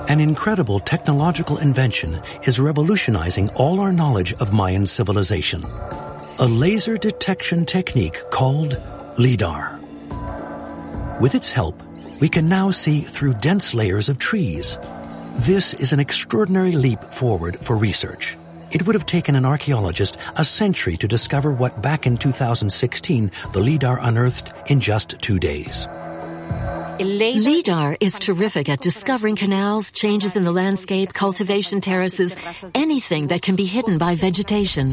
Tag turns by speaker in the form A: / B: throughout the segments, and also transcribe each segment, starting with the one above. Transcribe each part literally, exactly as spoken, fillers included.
A: An incredible technological invention is revolutionizing all our knowledge of Mayan civilization. A laser detection technique called LIDAR. With its help, we can now see through dense layers of trees. This is an extraordinary leap forward for research. It would have taken an archaeologist a century to discover what back in two thousand sixteen the LIDAR unearthed in just two days.
B: LIDAR is terrific at discovering canals, changes in the landscape, cultivation terraces, anything that can be hidden by vegetation.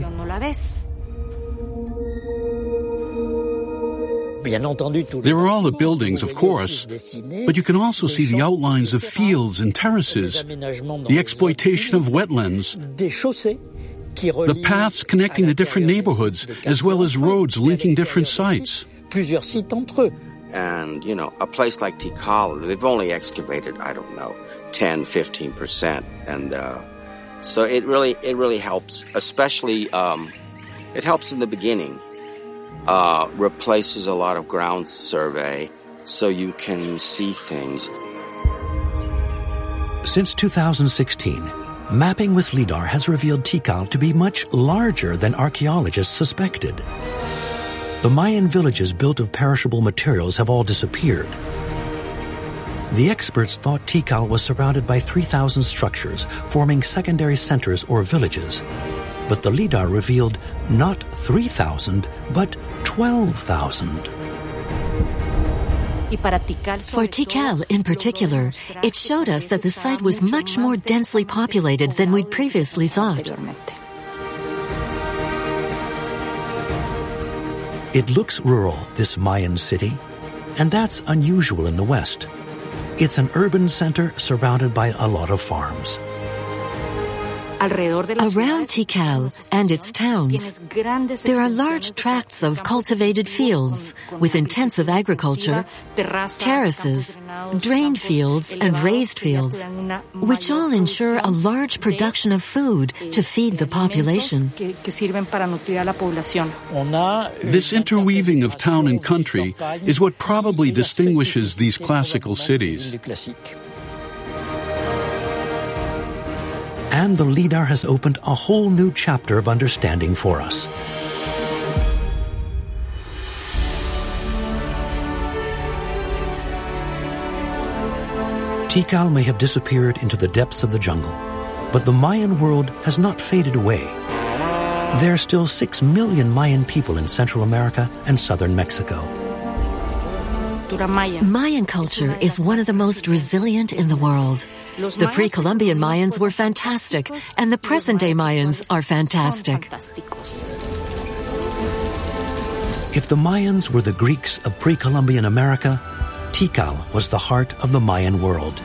C: There are all the buildings, of course, but you can also see the outlines of fields and terraces, the exploitation of wetlands, the paths connecting the different neighborhoods, as well as roads linking different sites.
D: And, you know, a place like Tikal, they've only excavated, I don't know, ten, fifteen percent. And uh, so it really it really helps, especially um, it helps in the beginning. Uh, replaces a lot of ground survey so you can see things.
A: Since two thousand sixteen, mapping with LIDAR has revealed Tikal to be much larger than archaeologists suspected. The Mayan villages built of perishable materials have all disappeared. The experts thought Tikal was surrounded by three thousand structures, forming secondary centers or villages. But the LIDAR revealed not three thousand, but twelve thousand.
B: For Tikal in particular, it showed us that the site was much more densely populated than we'd previously thought.
A: It looks rural, this Mayan city, and that's unusual in the West. It's an urban center surrounded by a lot of farms.
B: Around Tikal and its towns, there are large tracts of cultivated fields with intensive agriculture, terraces, drained fields, and raised fields, which all ensure a large production of food to feed the population.
C: This interweaving of town and country is what probably distinguishes these classical cities.
A: And the LIDAR has opened a whole new chapter of understanding for us. Tikal may have disappeared into the depths of the jungle, but the Mayan world has not faded away. There are still six million Mayan people in Central America and southern Mexico.
B: Mayan culture is one of the most resilient in the world. The pre-Columbian Mayans were fantastic, and the present-day Mayans are fantastic.
A: If the Mayans were the Greeks of pre-Columbian America, Tikal was the heart of the Mayan world.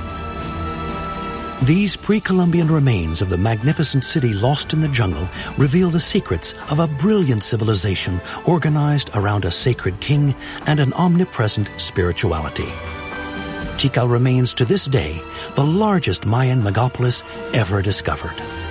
A: These pre-Columbian remains of the magnificent city lost in the jungle reveal the secrets of a brilliant civilization organized around a sacred king and an omnipresent spirituality. Tikal remains to this day the largest Mayan megapolis ever discovered.